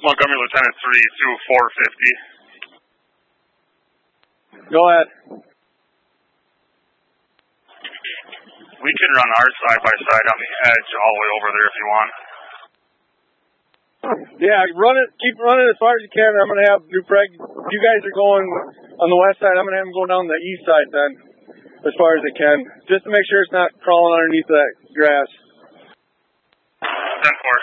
Montgomery Lieutenant 3 through 450. Go ahead. We can run our side by side on the edge all the way over there if you want. Yeah, keep running as far as you can. I'm going to have New Prague. You guys are going on the west side. I'm going to have them go down the east side then, as far as they can, just to make sure it's not crawling underneath that grass. 10-4.